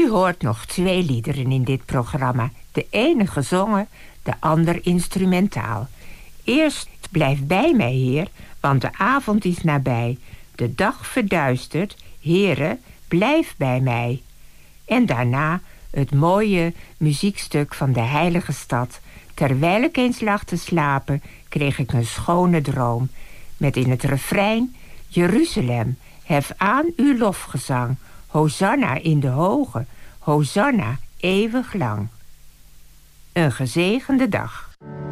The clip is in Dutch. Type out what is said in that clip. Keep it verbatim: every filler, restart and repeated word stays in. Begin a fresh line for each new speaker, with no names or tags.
U hoort nog twee liederen in dit programma. De ene gezongen, de ander instrumentaal. Eerst Blijf bij mij, Heer, want de avond is nabij. De dag verduistert, Heere, blijf bij mij. En daarna het mooie muziekstuk van de heilige stad. Terwijl ik eens lag te slapen, kreeg ik een schone droom. Met in het refrein: Jeruzalem, hef aan uw lofgezang. Hosanna in de hoge, Hosanna eeuwig lang. Een gezegende dag.